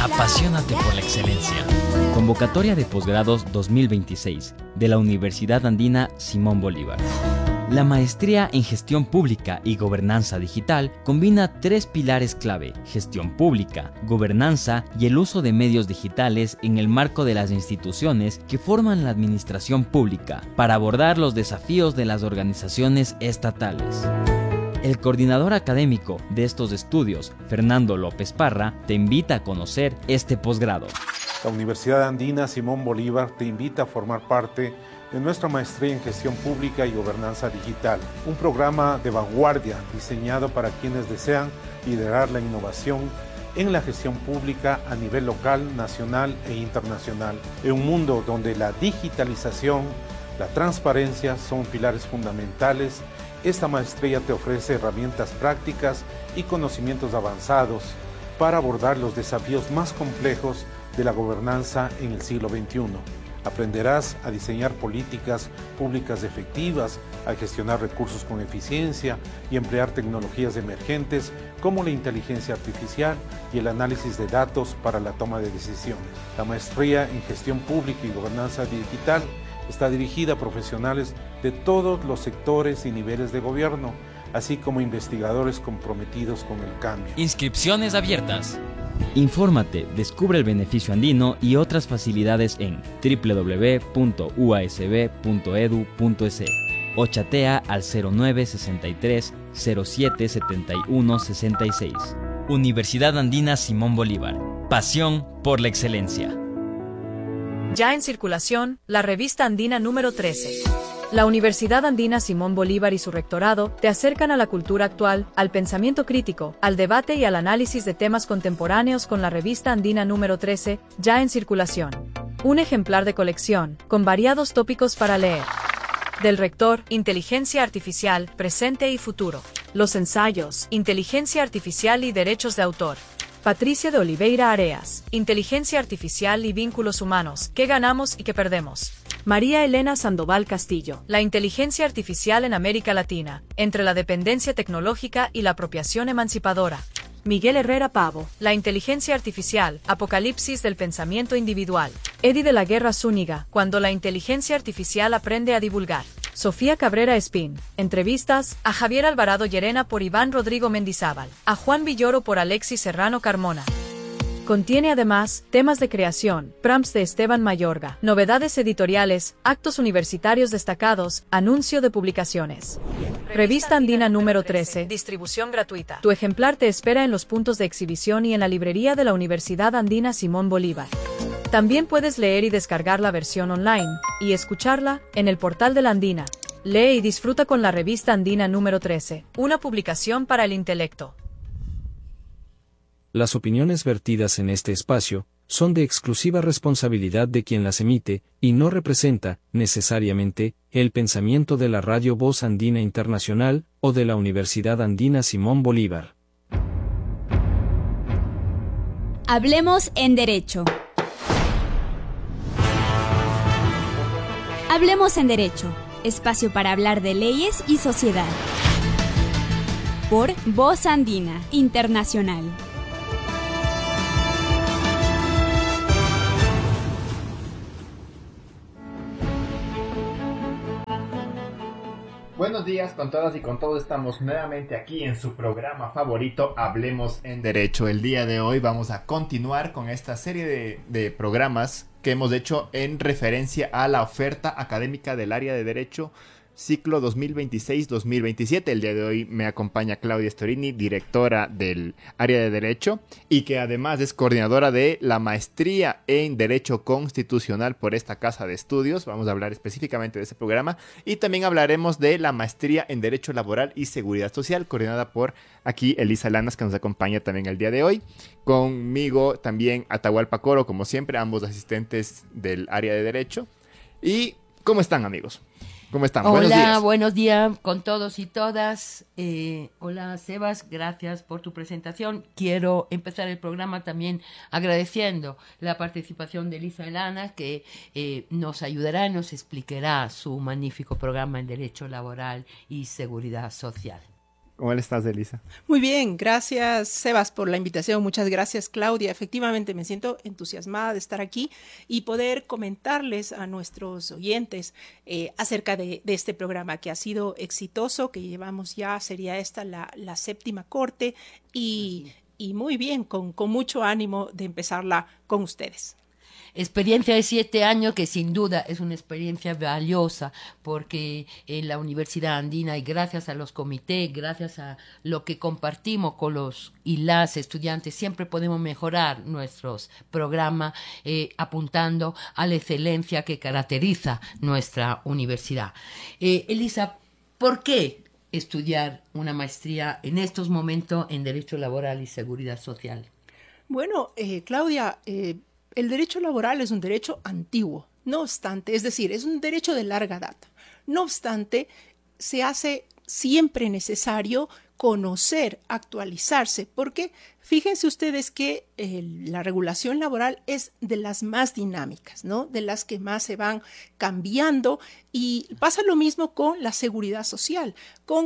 Apasionate por la excelencia. Convocatoria de posgrados 2026 de la Universidad Andina Simón Bolívar. La maestría en Gestión Pública y Gobernanza Digital combina 3 pilares clave: gestión pública, gobernanza y el uso de medios digitales en el marco de las instituciones que forman la administración pública para abordar los desafíos de las organizaciones estatales. El coordinador académico de estos estudios, Fernando López Parra, te invita a conocer este posgrado. La Universidad Andina Simón Bolívar te invita a formar parte de nuestra maestría en Gestión Pública y Gobernanza Digital, un programa de vanguardia diseñado para quienes desean liderar la innovación en la gestión pública a nivel local, nacional e internacional, en un mundo donde la digitalización, la transparencia son pilares fundamentales. Esta maestría te ofrece herramientas prácticas y conocimientos avanzados para abordar los desafíos más complejos de la gobernanza en el siglo XXI. Aprenderás a diseñar políticas públicas efectivas, a gestionar recursos con eficiencia y emplear tecnologías emergentes como la inteligencia artificial y el análisis de datos para la toma de decisiones. La maestría en Gestión Pública y Gobernanza Digital está dirigida a profesionales de todos los sectores y niveles de gobierno, así como investigadores comprometidos con el cambio. Inscripciones abiertas. Infórmate, descubre el beneficio andino y otras facilidades en www.uasb.edu.es o chatea al 0963 07 71 66. Universidad Andina Simón Bolívar. Pasión por la excelencia. Ya en circulación, la revista andina número 13. La Universidad Andina Simón Bolívar y su rectorado te acercan a la cultura actual, al pensamiento crítico, al debate y al análisis de temas contemporáneos con la revista andina número 13, ya en circulación. Un ejemplar de colección, con variados tópicos para leer. Del rector, Inteligencia Artificial, Presente y Futuro. Los ensayos, Inteligencia Artificial y Derechos de Autor. Patricia de Oliveira Areas, Inteligencia Artificial y Vínculos Humanos, ¿qué ganamos y qué perdemos? María Elena Sandoval Castillo, la inteligencia artificial en América Latina, entre la dependencia tecnológica y la apropiación emancipadora. Miguel Herrera Pavo, la inteligencia artificial, apocalipsis del pensamiento individual. Eddie de la Guerra Zúñiga, cuando la inteligencia artificial aprende a divulgar. Sofía Cabrera Espín, entrevistas a Javier Alvarado Llerena por Iván Rodrigo Mendizábal, a Juan Villoro por Alexis Serrano Carmona. Contiene además temas de creación, prompts de Esteban Mayorga, novedades editoriales, actos universitarios destacados, anuncio de publicaciones. Revista Andina número 13, distribución gratuita. Tu ejemplar te espera en los puntos de exhibición y en la librería de la Universidad Andina Simón Bolívar. También puedes leer y descargar la versión online, y escucharla, en el portal de la Andina. Lee y disfruta con la revista Andina número 13, una publicación para el intelecto. Las opiniones vertidas en este espacio son de exclusiva responsabilidad de quien las emite, y no representa, necesariamente, el pensamiento de la Radio Voz Andina Internacional o de la Universidad Andina Simón Bolívar. Hablemos en Derecho. Hablemos en Derecho, espacio para hablar de leyes y sociedad. Por Voz Andina Internacional. Buenos días con todas y con todos, estamos nuevamente aquí en su programa favorito, Hablemos en Derecho. El día de hoy vamos a continuar con esta serie de programas que hemos hecho en referencia a la oferta académica del área de Derecho ciclo 2026-2027. El día de hoy me acompaña Claudia Storini, directora del área de Derecho y que además es coordinadora de la maestría en Derecho Constitucional por esta casa de estudios. Vamos a hablar específicamente de ese programa y también hablaremos de la maestría en Derecho Laboral y Seguridad Social, coordinada por aquí Elisa Lanas, que nos acompaña también el día de hoy. Conmigo también Atahualpa Coro, como siempre, ambos asistentes del área de Derecho. ¿Y cómo están, amigos? ¿Cómo están? Hola, buenos días con todos y todas. Hola, Sebas, gracias por tu presentación. Quiero empezar el programa también agradeciendo la participación de Elisa Elana, que nos ayudará y nos explicará su magnífico programa en Derecho Laboral y Seguridad Social. ¿Cómo estás, Elisa? Muy bien, gracias Sebas por la invitación, muchas gracias Claudia. Efectivamente me siento entusiasmada de estar aquí y poder comentarles a nuestros oyentes acerca de este programa que ha sido exitoso, que llevamos ya, sería esta la 7ª corte y muy bien, con mucho ánimo de empezarla con ustedes. Experiencia de 7 años que sin duda es una experiencia valiosa porque en la Universidad Andina y gracias a los comités, gracias a lo que compartimos con los y las estudiantes, siempre podemos mejorar nuestros programas apuntando a la excelencia que caracteriza nuestra universidad. Elisa, ¿por qué estudiar una maestría en estos momentos en Derecho Laboral y Seguridad Social? Bueno, Claudia, el derecho laboral es un derecho antiguo, no obstante, es decir, es un derecho de larga data. No obstante, se hace siempre necesario conocer, actualizarse, porque fíjense ustedes que la regulación laboral es de las más dinámicas, ¿no? De las que más se van cambiando y pasa lo mismo con la seguridad social,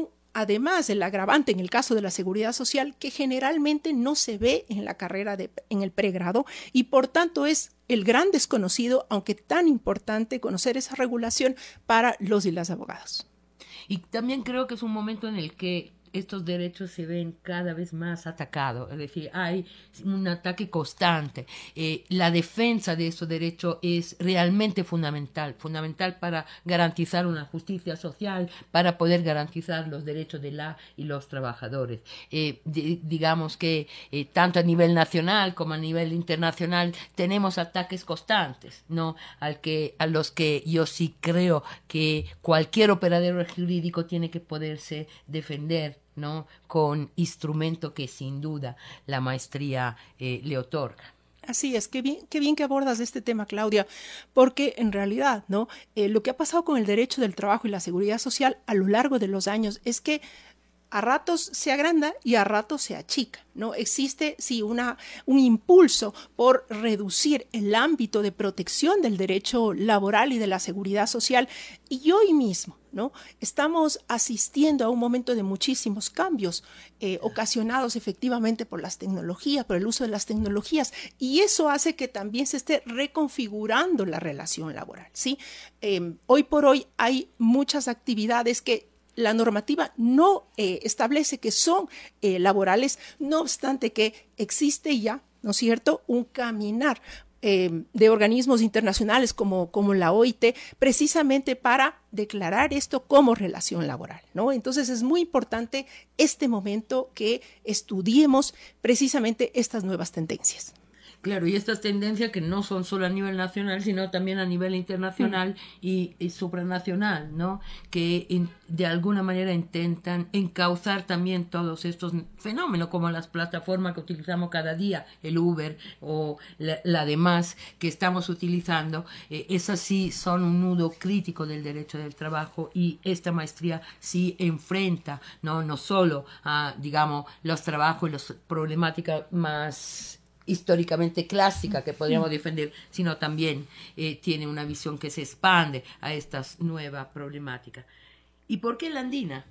además el agravante en el caso de la seguridad social que generalmente no se ve en la carrera en el pregrado y por tanto es el gran desconocido, aunque tan importante conocer esa regulación para los y las abogados. Y también creo que es un momento en el que estos derechos se ven cada vez más atacados, es decir, hay un ataque constante. La defensa de estos derechos es realmente fundamental para garantizar una justicia social, para poder garantizar los derechos de la y los trabajadores. Digamos que tanto a nivel nacional como a nivel internacional tenemos ataques constantes, ¿no? A los que yo sí creo que cualquier operador jurídico tiene que poderse defender, ¿no? Con instrumento que sin duda la maestría le otorga. Así es, qué bien que abordas este tema, Claudia, porque en realidad, ¿no? Lo que ha pasado con el derecho del trabajo y la seguridad social a lo largo de los años es que a ratos se agranda y a ratos se achica, ¿no? Existe, sí, un impulso por reducir el ámbito de protección del derecho laboral y de la seguridad social. Y hoy mismo, ¿no? Estamos asistiendo a un momento de muchísimos cambios ocasionados efectivamente por las tecnologías, por el uso de las tecnologías, y eso hace que también se esté reconfigurando la relación laboral, ¿sí? Hoy por hoy hay muchas actividades que la normativa no establece que son laborales, no obstante que existe ya, ¿no es cierto?, un caminar de organismos internacionales como la OIT, precisamente para declarar esto como relación laboral, ¿no? Entonces es muy importante este momento que estudiemos precisamente estas nuevas tendencias. Claro, y estas tendencias que no son solo a nivel nacional, sino también a nivel internacional y supranacional, ¿no? Que de alguna manera intentan encauzar también todos estos fenómenos, como las plataformas que utilizamos cada día, el Uber o la demás que estamos utilizando. Esas sí son un nudo crítico del derecho del trabajo y esta maestría sí enfrenta, no solo a, digamos, los trabajos y las problemáticas más históricamente clásica que podríamos defender, sino también tiene una visión que se expande a estas nuevas problemáticas. ¿Y por qué la Andina?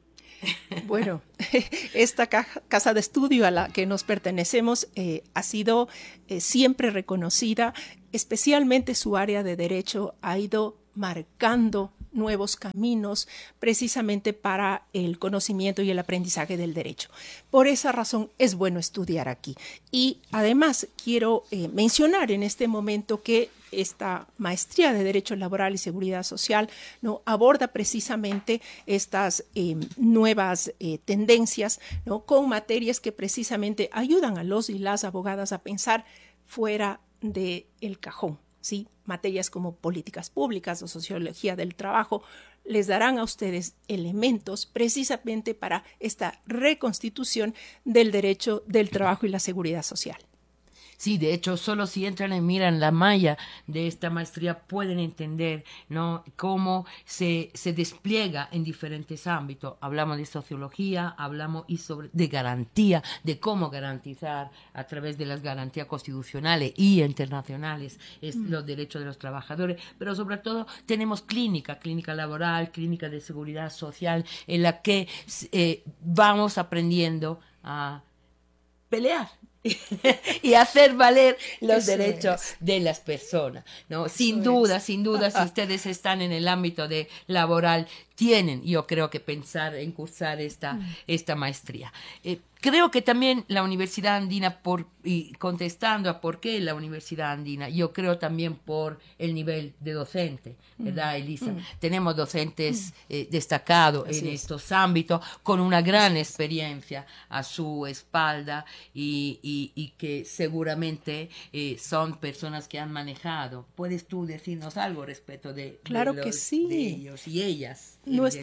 Bueno, esta casa de estudio a la que nos pertenecemos ha sido siempre reconocida, especialmente su área de derecho ha ido marcando nuevos caminos precisamente para el conocimiento y el aprendizaje del derecho. Por esa razón es bueno estudiar aquí. Y además quiero mencionar en este momento que esta maestría de Derecho Laboral y Seguridad Social, ¿no?, aborda precisamente estas nuevas tendencias, ¿no?, con materias que precisamente ayudan a los y las abogadas a pensar fuera del cajón, ¿sí? Materias como políticas públicas o sociología del trabajo les darán a ustedes elementos precisamente para esta reconstitución del derecho del trabajo y la seguridad social. Sí, de hecho, solo si entran y miran la malla de esta maestría pueden entender, ¿no?, cómo se despliega en diferentes ámbitos. Hablamos de sociología, hablamos de garantía, de cómo garantizar a través de las garantías constitucionales y internacionales los derechos de los trabajadores, pero sobre todo tenemos clínica laboral, clínica de seguridad social, en la que vamos aprendiendo a pelear y hacer valer los derechos de las personas, ¿no? Sin duda, si ustedes están en el ámbito de laboral, tienen, yo creo, que pensar en cursar esta maestría. Creo que también la Universidad Andina, y contestando a por qué la Universidad Andina, yo creo también por el nivel de docente, ¿verdad, Elisa? Tenemos docentes destacados en estos ámbitos, con una gran experiencia a su espalda y que seguramente son personas que han manejado. ¿Puedes tú decirnos algo respecto de ellos y ellas?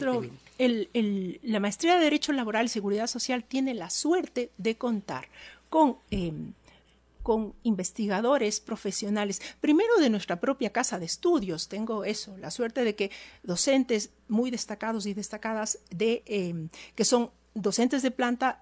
La maestría de Derecho Laboral y Seguridad Social tiene la suerte de contar con investigadores profesionales, primero de nuestra propia casa de estudios. Tengo la suerte de que docentes muy destacados y destacadas que son docentes de planta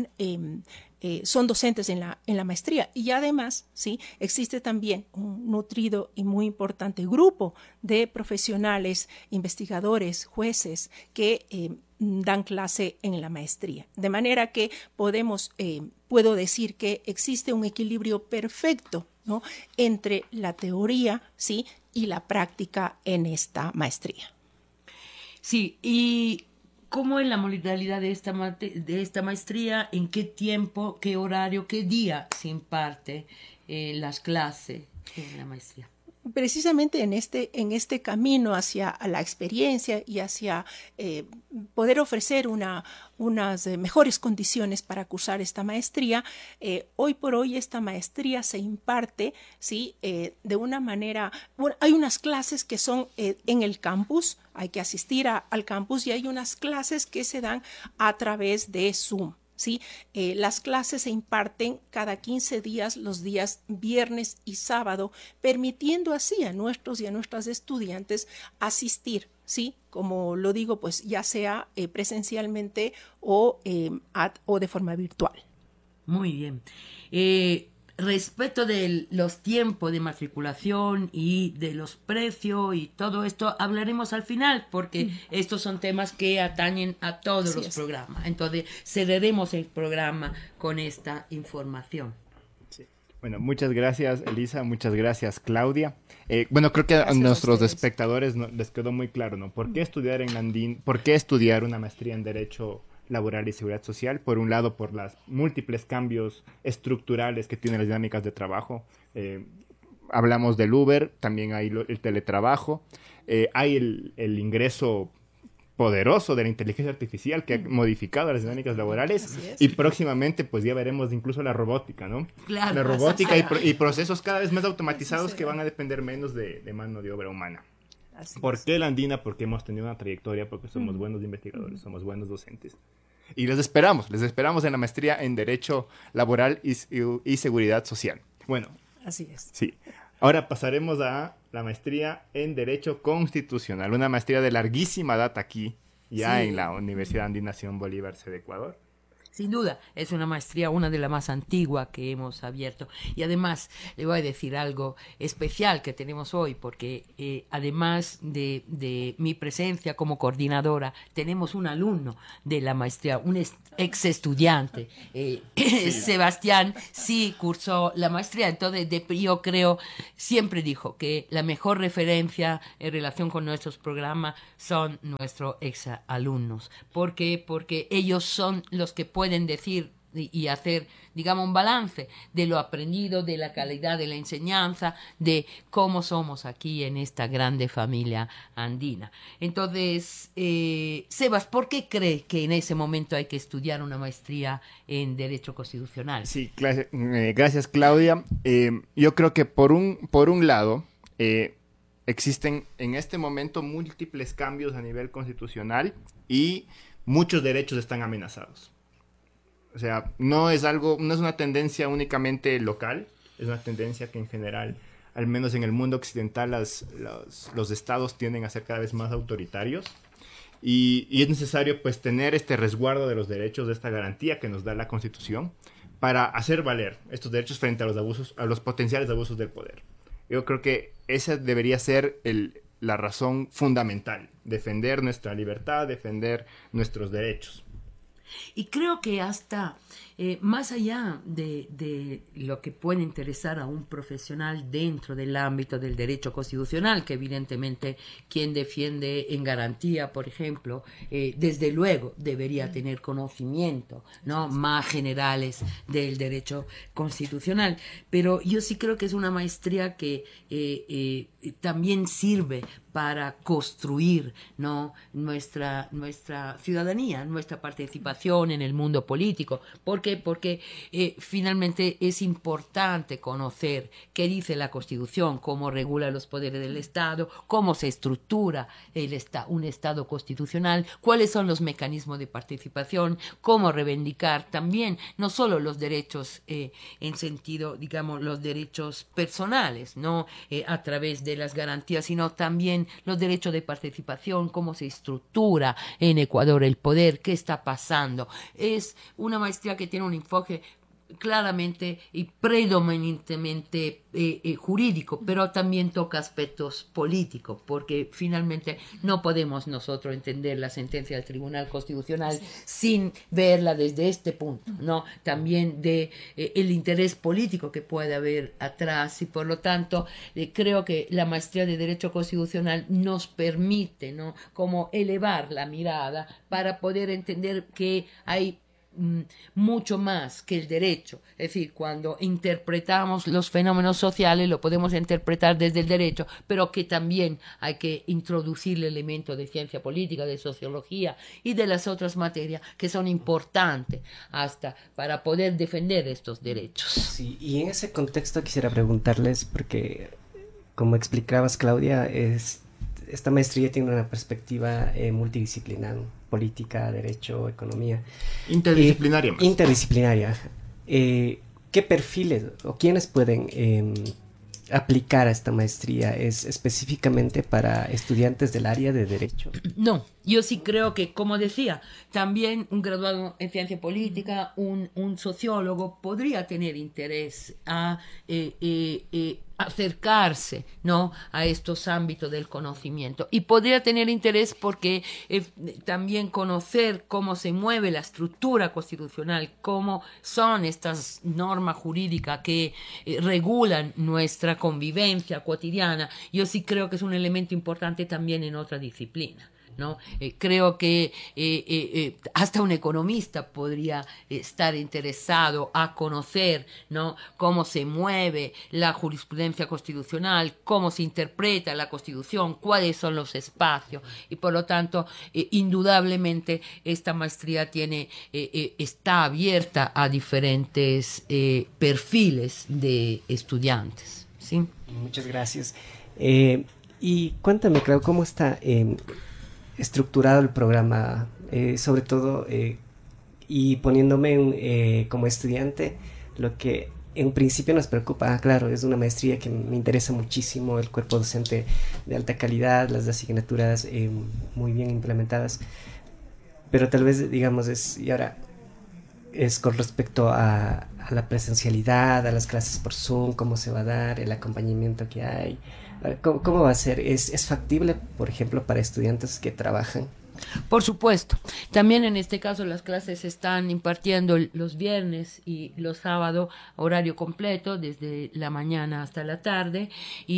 son docentes en la maestría, y además existe también un nutrido y muy importante grupo de profesionales, investigadores, jueces que dan clase en la maestría, de manera que puedo decir que existe un equilibrio perfecto, ¿no?, entre la teoría y la práctica en esta maestría. Sí, y ¿cómo es la modalidad de esta maestría? ¿En qué tiempo, qué horario, qué día se imparte las clases en la maestría? Precisamente en este camino hacia la experiencia y hacia poder ofrecer unas mejores condiciones para cursar esta maestría, hoy por hoy esta maestría se imparte de una manera. Hay unas clases que son en el campus, hay que asistir al campus, y hay unas clases que se dan a través de Zoom. Las clases se imparten cada 15 días, los días viernes y sábado, permitiendo así a nuestros y a nuestras estudiantes asistir, como lo digo, pues ya sea presencialmente o de forma virtual. Muy bien. Respecto de los tiempos de matriculación y de los precios y todo esto, hablaremos al final, porque estos son temas que atañen a todos los programas. Entonces, cerraremos el programa con esta información. Sí. Bueno, muchas gracias, Elisa, muchas gracias, Claudia. Creo que a nuestros espectadores les quedó muy claro, ¿no? ¿Por qué estudiar en Andín? ¿Por qué estudiar una maestría en Derecho Laboral y Seguridad Social? Por un lado, por los múltiples cambios estructurales que tienen las dinámicas de trabajo. Hablamos del Uber, también hay el teletrabajo, hay el ingreso poderoso de la inteligencia artificial que ha modificado las dinámicas laborales, y próximamente pues ya veremos incluso la robótica, ¿no? Claro, la robótica y procesos cada vez más automatizados que van a depender menos de mano de obra humana. ¿Por qué la Andina? Porque hemos tenido una trayectoria, porque somos buenos investigadores, somos buenos docentes. Y les esperamos en la maestría en Derecho Laboral y Seguridad Social. Bueno. Así es. Sí. Ahora pasaremos a la maestría en Derecho Constitucional, una maestría de larguísima data aquí, en la Universidad Andina Simón Bolívar, sede Ecuador. Sin duda, es una maestría, una de las más antiguas que hemos abierto. Y además, le voy a decir algo especial que tenemos hoy, porque además de mi presencia como coordinadora, tenemos un alumno de la maestría, un ex estudiante. Sebastián sí cursó la maestría, entonces yo creo, siempre dijo que la mejor referencia en relación con nuestros programas son nuestros ex alumnos. ¿Por qué? Porque ellos son los que pueden decir y hacer, digamos, un balance de lo aprendido, de la calidad de la enseñanza, de cómo somos aquí en esta grande familia andina. Entonces, Sebas, ¿por qué cree que en ese momento hay que estudiar una maestría en Derecho Constitucional? Sí, gracias, Claudia. Yo creo que por un lado, existen en este momento múltiples cambios a nivel constitucional y muchos derechos están amenazados. O sea, no es una tendencia únicamente local, Es una tendencia que en general, al menos en el mundo occidental, los estados tienden a ser cada vez más autoritarios. Y es necesario pues tener este resguardo de los derechos, de esta garantía que nos da la Constitución, para hacer valer estos derechos frente a los abusos, a los potenciales abusos del poder. Yo creo que esa debería ser la razón fundamental, defender nuestra libertad, defender nuestros derechos. Y creo que hasta más allá de lo que puede interesar a un profesional dentro del ámbito del derecho constitucional, que evidentemente quien defiende en garantía, por ejemplo, desde luego debería tener conocimiento, ¿no?, más generales del derecho constitucional, pero yo sí creo que es una maestría que también sirve para construir, ¿no?, nuestra ciudadanía, nuestra participación en el mundo político. ¿Por qué? Porque finalmente es importante conocer qué dice la Constitución, cómo regula los poderes del Estado, cómo se estructura un Estado constitucional, cuáles son los mecanismos de participación, cómo reivindicar también no solo los derechos en sentido, digamos, los derechos personales, ¿no?, a través de las garantías, sino también los derechos de participación, cómo se estructura en Ecuador el poder, qué está pasando. Es una maestría que tiene un enfoque claramente y predominantemente jurídico, pero también toca aspectos políticos, porque finalmente no podemos nosotros entender la sentencia del Tribunal Constitucional sin verla desde este punto, ¿no? También de el interés político que puede haber atrás, y por lo tanto creo que la maestría de Derecho Constitucional nos permite, ¿no?, como elevar la mirada para poder entender que hay mucho más que el derecho. Es decir, cuando interpretamos los fenómenos sociales lo podemos interpretar desde el derecho, pero que también hay que introducir el elemento de ciencia política, de sociología y de las otras materias que son importantes hasta para poder defender estos derechos. Sí, y en ese contexto quisiera preguntarles, porque como explicabas, Claudia, esta maestría tiene una perspectiva multidisciplinar, política, derecho, economía. Interdisciplinaria más. Interdisciplinaria. ¿Qué perfiles o quiénes pueden aplicar a esta maestría? ¿Es específicamente para estudiantes del área de derecho? No, yo sí creo que, como decía, también un graduado en ciencia política, un sociólogo podría tener interés a acercarse, ¿no?, a estos ámbitos del conocimiento, y podría tener interés porque también conocer cómo se mueve la estructura constitucional, cómo son estas normas jurídicas que regulan nuestra convivencia cotidiana. Yo sí creo que es un elemento importante también en otra disciplina, ¿no? Creo que hasta un economista podría estar interesado a conocer, ¿no?, cómo se mueve la jurisprudencia constitucional, cómo se interpreta la Constitución, cuáles son los espacios, y por lo tanto indudablemente esta maestría está abierta a diferentes perfiles de estudiantes, ¿sí? Muchas gracias. Y cuéntame, Clau, ¿cómo está estructurado el programa? Sobre todo, y poniéndome como estudiante, lo que en principio nos preocupa, claro, es una maestría que me interesa muchísimo, el cuerpo docente de alta calidad, las asignaturas muy bien implementadas, pero tal vez, digamos, es con respecto a la presencialidad, a las clases por Zoom, cómo se va a dar, el acompañamiento que hay. ¿Cómo va a ser? ¿Es factible, por ejemplo, para estudiantes que trabajan? Por supuesto. También en este caso las clases se están impartiendo los viernes y los sábados, horario completo, desde la mañana hasta la tarde,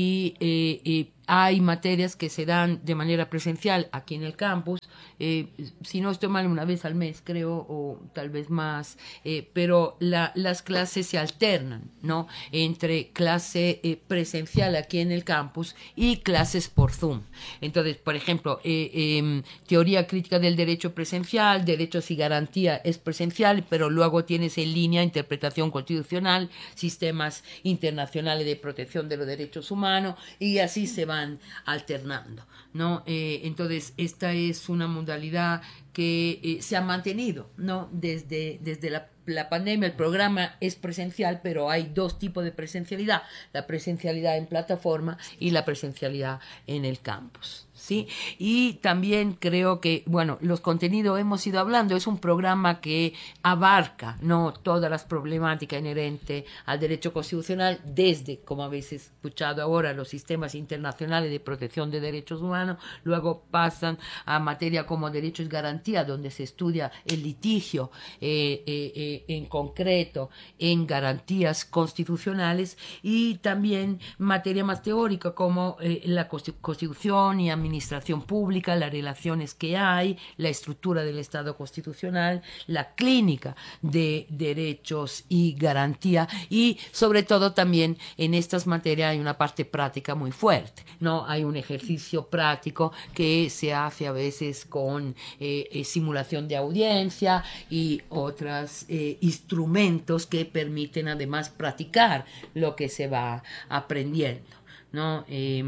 y hay materias que se dan de manera presencial aquí en el campus, si no estoy mal, una vez al mes, creo, o tal vez más, pero las clases se alternan, ¿no?, entre clase presencial aquí en el campus y clases por Zoom. Entonces, por ejemplo, teoría crítica del derecho presencial, derechos y garantía es presencial, pero luego tienes en línea interpretación constitucional, sistemas internacionales de protección de los derechos humanos, y así se van alternando, ¿no? Entonces, esta es una modalidad que se ha mantenido, ¿no?, desde la la pandemia, el programa es presencial, pero hay dos tipos de presencialidad, la presencialidad en plataforma y la presencialidad en el campus. ¿Sí? Y también creo que, bueno, los contenidos hemos ido hablando, es un programa que abarca, ¿no?, todas las problemáticas inherentes al derecho constitucional, desde, como habéis escuchado ahora, los sistemas internacionales de protección de derechos humanos, luego pasan a materia como derechos y garantías, donde se estudia el litigio en concreto en garantías constitucionales, y también materia más teórica como la Constitución y administración pública, las relaciones que hay, la estructura del Estado constitucional, la clínica de derechos y garantía, y sobre todo también en estas materias hay una parte práctica muy fuerte, ¿no? Hay un ejercicio práctico que se hace a veces con simulación de audiencia y otros instrumentos que permiten además practicar lo que se va aprendiendo, ¿no?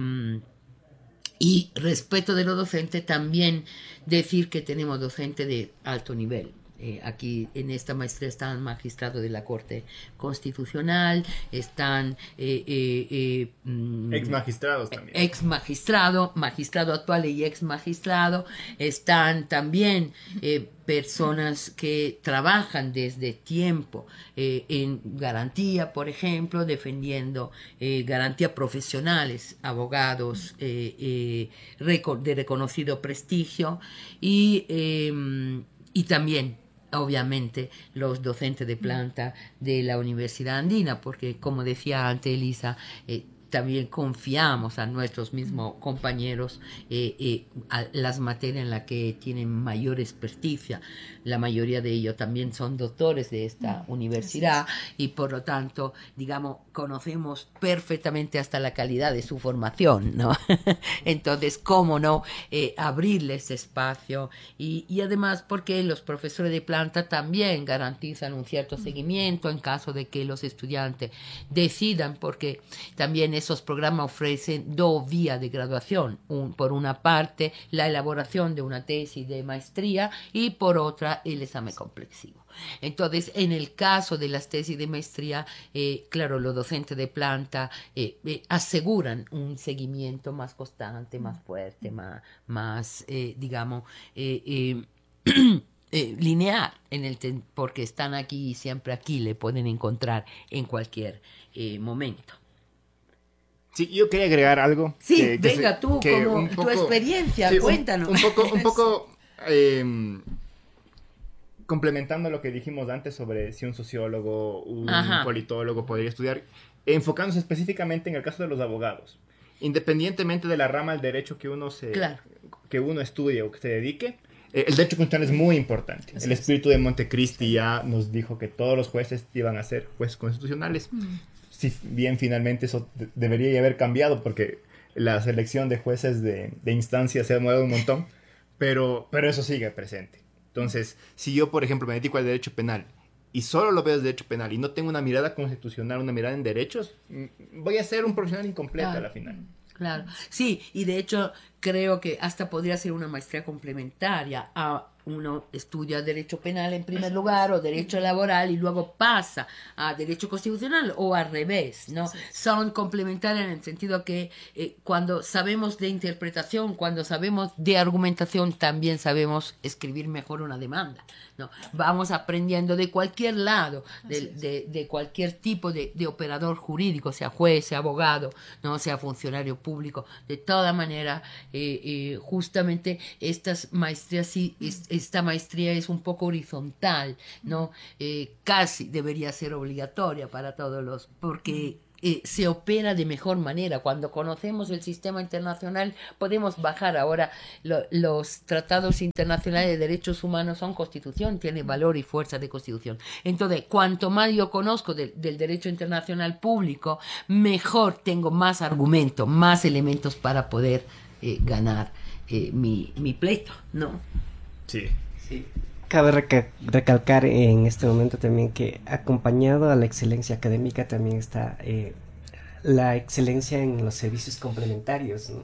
Y respecto de los docentes, también decir que tenemos docentes de alto nivel. Aquí en esta maestría están magistrados de la Corte Constitucional, están ex magistrados también. Ex magistrado, magistrado actual y ex magistrado, están también personas que trabajan desde tiempo en garantía, por ejemplo, defendiendo garantías profesionales, abogados de reconocido prestigio, y también obviamente los docentes de planta de la Universidad Andina, porque como decía antes Elisa, también confiamos a nuestros mismos compañeros a las materias en las que tienen mayor experticia. La mayoría de ellos también son doctores de esta universidad y por lo tanto, digamos, conocemos perfectamente hasta la calidad de su formación, ¿no? Entonces, ¿cómo no abrirles espacio? Y además porque los profesores de planta también garantizan un cierto seguimiento en caso de que los estudiantes decidan, porque también esos programas ofrecen dos vías de graduación. Por una parte, la elaboración de una tesis de maestría y por otra, el examen complexivo. Entonces, en el caso de las tesis de maestría, claro, los docentes de planta aseguran un seguimiento más constante, más fuerte, más digamos, lineal, porque están aquí y siempre aquí, le pueden encontrar en cualquier momento. Sí, yo quería agregar algo. Sí, venga tú, como tu experiencia, sí, cuéntanos. Un poco complementando lo que dijimos antes sobre si un sociólogo, un politólogo podría estudiar, enfocándose específicamente en el caso de los abogados. Independientemente de la rama del derecho que uno estudie o que se dedique, el derecho constitucional es muy importante. El espíritu de Montecristi ya nos dijo que todos los jueces iban a ser jueces constitucionales. Si bien finalmente eso debería haber cambiado porque la selección de jueces de instancia se ha demorado un montón, pero eso sigue presente. Entonces, si yo, por ejemplo, me dedico al derecho penal y solo lo veo desde derecho penal y no tengo una mirada constitucional, una mirada en derechos, voy a ser un profesional incompleto a la final. Claro, sí, y de hecho creo que hasta podría ser una maestría complementaria a uno estudia derecho penal en primer lugar o derecho laboral y luego pasa a derecho constitucional o al revés, ¿no? Son complementarias en el sentido que cuando sabemos de interpretación, cuando sabemos de argumentación, también sabemos escribir mejor una demanda, ¿no? Vamos aprendiendo de cualquier lado, de cualquier tipo de operador jurídico, sea juez, sea abogado, no sea funcionario público. De toda manera, justamente estas maestrías esta maestría es un poco horizontal, ¿no? Casi debería ser obligatoria para todos porque se opera de mejor manera. Cuando conocemos el sistema internacional, podemos bajar. Ahora, los tratados internacionales de derechos humanos son constitución, tiene valor y fuerza de constitución. Entonces, cuanto más yo conozco del derecho internacional público, mejor tengo más argumentos, más elementos para poder ganar mi pleito, ¿no? Sí. Cabe recalcar en este momento también que acompañado a la excelencia académica también está la excelencia en los servicios complementarios, ¿no?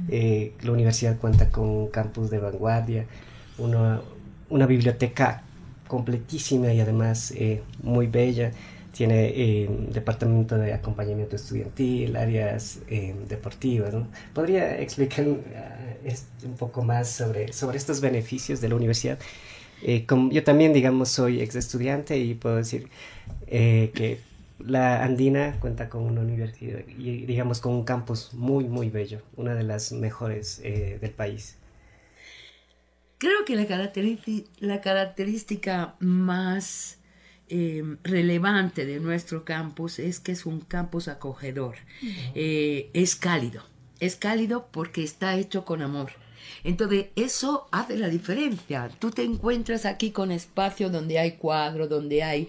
La universidad cuenta con un campus de vanguardia, una biblioteca completísima y además muy bella. Tiene departamento de acompañamiento estudiantil, áreas deportivas, ¿no? ¿Podría explicar un poco más sobre estos beneficios de la universidad? Yo también, digamos, soy ex estudiante y puedo decir que la Andina cuenta con una universidad y, digamos, con un campus muy, muy bello, una de las mejores del país. Creo que la característica más relevante de nuestro campus es que es un campus acogedor. Es cálido porque está hecho con amor. Entonces eso hace la diferencia. Tú te encuentras aquí con espacios donde hay cuadros, donde hay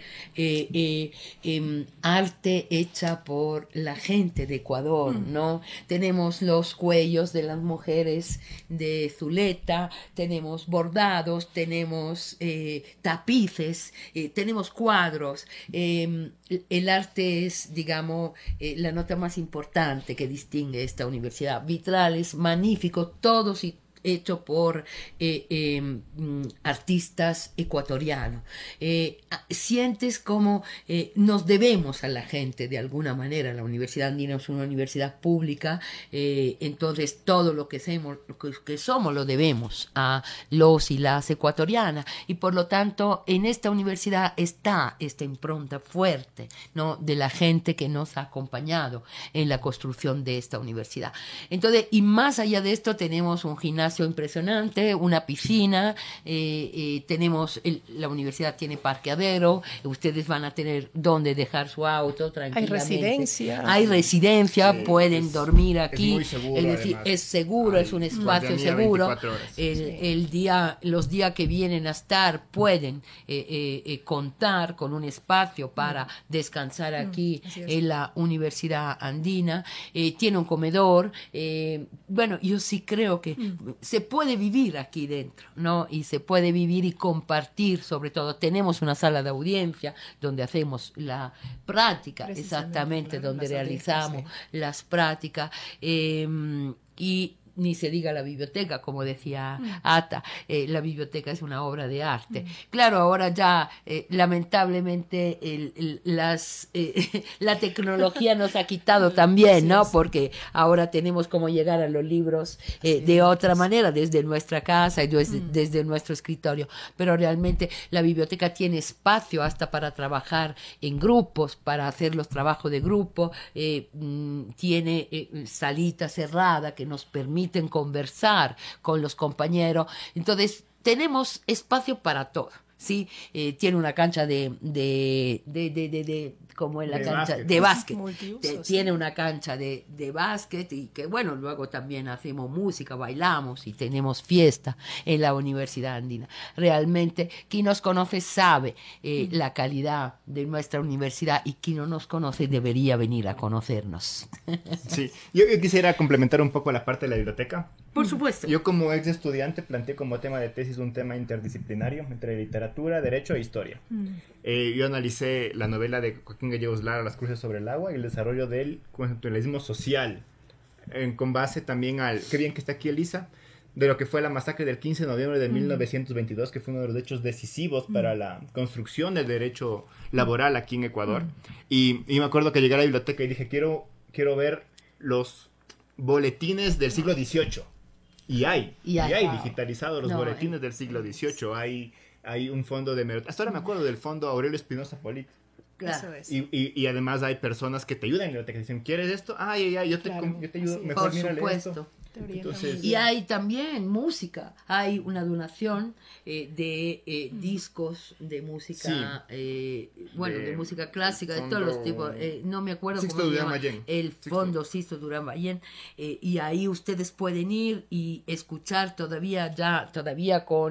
arte hecha por la gente de Ecuador, ¿no? Tenemos los cuellos de las mujeres de Zuleta, tenemos bordados, tenemos tapices, tenemos cuadros. El arte es, digamos, la nota más importante que distingue esta universidad. Vitrales magníficos, todos y hecho por artistas ecuatorianos. Sientes como nos debemos a la gente de alguna manera. La Universidad Andina es una universidad pública, entonces todo lo que somos lo debemos a los y las ecuatorianas, y por lo tanto en esta universidad está esta impronta fuerte, ¿no?, de la gente que nos ha acompañado en la construcción de esta universidad. Entonces, y más allá de esto, tenemos un gimnasio impresionante, una piscina, la universidad tiene parqueadero, ustedes van a tener donde dejar su auto tranquilamente. Hay residencia, sí, pueden dormir aquí, es seguro, es decir, además, es seguro, es un espacio seguro. Los días que vienen a estar pueden contar con un espacio para descansar aquí en la Universidad Andina. Tiene un comedor. Bueno, yo sí creo que se puede vivir aquí dentro, ¿no? Y se puede vivir y compartir, sobre todo. Tenemos una sala de audiencia donde hacemos la práctica, exactamente, claro, donde realizamos las prácticas, y ni se diga la biblioteca, como decía Ata, la biblioteca es una obra de arte. Claro, ahora ya lamentablemente la tecnología nos ha quitado también, ¿no? Porque ahora tenemos cómo llegar a los libros de otra manera, desde nuestra casa y desde nuestro escritorio, pero realmente la biblioteca tiene espacio hasta para trabajar en grupos, para hacer los trabajos de grupo, tiene salita cerrada que nos permiten conversar con los compañeros. Entonces tenemos espacio para todo, ¿sí? Tiene una cancha como en la cancha de básquet. Tiene una cancha de básquet, y que bueno, luego también hacemos música, bailamos y tenemos fiesta en la Universidad Andina. Realmente quien nos conoce sabe la calidad de nuestra universidad, y quien no nos conoce debería venir a conocernos. Sí, yo quisiera complementar un poco la parte de la biblioteca. Por supuesto. Yo, como ex estudiante, planteé como tema de tesis un tema interdisciplinario entre literatura, derecho e historia. Yo analicé la novela de Joaquín Gallegos Lara, Las cruces sobre el agua, y el desarrollo del conceptualismo social, con base también qué bien que está aquí Elisa, de lo que fue la masacre del 15 de noviembre de 1922, que fue uno de los hechos decisivos para la construcción del derecho laboral aquí en Ecuador. Y me acuerdo que llegué a la biblioteca y dije, quiero ver los boletines del siglo XVIII. Y hay digitalizados los boletines del siglo XVIII. Hay un fondo de... Hasta ahora me acuerdo del fondo Aurelio Espinosa Polit. Claro. Y además hay personas que te ayudan en la biblioteca. Dicen, ¿quieres esto? Yo te ayudo. Sí. Mejor mírale esto. Entonces, y hay también música, hay una donación de discos de música, de música clásica, de todos los tipos, no me acuerdo cómo se llama, el fondo Sixto Durán Ballén, y ahí ustedes pueden ir y escuchar todavía con